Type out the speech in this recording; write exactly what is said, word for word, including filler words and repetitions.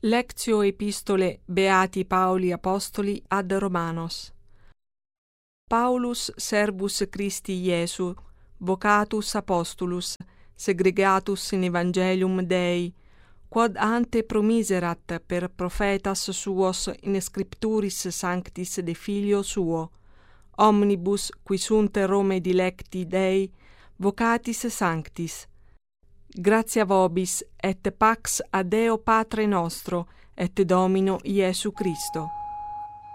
Lectio epistole Beati Pauli Apostoli ad Romanos. Paulus servus Christi Iesu, vocatus apostolus, segregatus in evangelium Dei, quod ante promiserat per prophetas suos in scripturis sanctis de filio suo, omnibus qui sunt Romae dilecti Dei, vocatis sanctis. Gratia vobis et pax a Deo Patre nostro et Domino Iesu Christo.